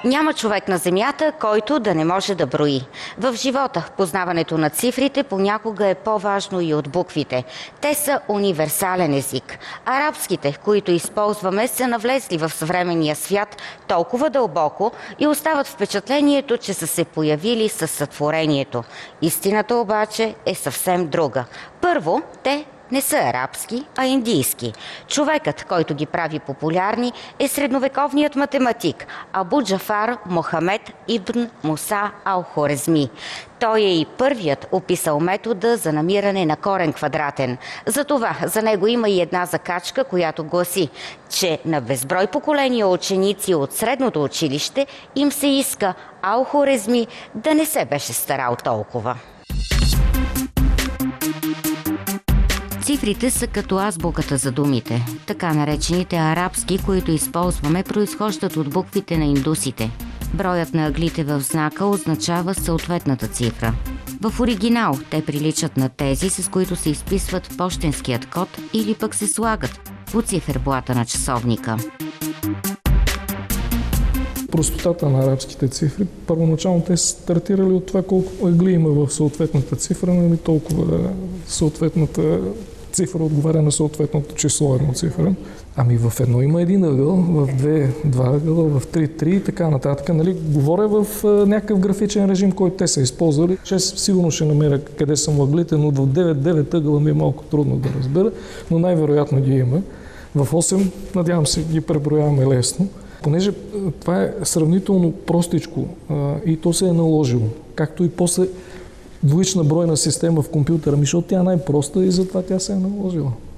Няма човек на земята, който да не може да брои. В живота познаването на цифрите понякога е по-важно и от буквите. Те са универсален език. Арабските, които използваме, са навлезли в съвременния свят толкова дълбоко и остават впечатлението, че са се появили със сътворението. Истината обаче е съвсем друга. Първо, те не са арабски, а индийски. Човекът, който ги прави популярни, е средновековният математик Абу Джафар Мохамед ибн Муса ал-Хорезми. Той е и първият описал метода за намиране на корен квадратен. Затова за него има и една закачка, която гласи, че на безброй поколения ученици от средното училище им се иска ал-Хорезми да не се беше старал толкова. Цифрите са като азбуката за думите. Така наречените арабски, които използваме, произхождат от буквите на индусите. Броят на ъглите в знака означава съответната цифра. В оригинал те приличат на тези, с които се изписват пощенският код или пък се слагат по циферблата на часовника. Простотата на арабските цифри, първоначално те са стартирали от това колко ъгли има в съответната цифра, но толкова съответната цифра отговаря на съответното число едноцифрен. Ами в едно има един ъгъл, в две два ъгъла, в три и така нататък. Нали, говоря в някакъв графичен режим, който те са използвали. 6 сигурно ще намеря къде са ъглите, но в 9 ъгъла ми е малко трудно да разбера, но най-вероятно ги има. В 8, надявам се, ги преброяваме лесно. Понеже това е сравнително простичко и то се е наложило, както и после двоична бройна система в компютъра, защото тя е най-проста и затова тя се е наложила.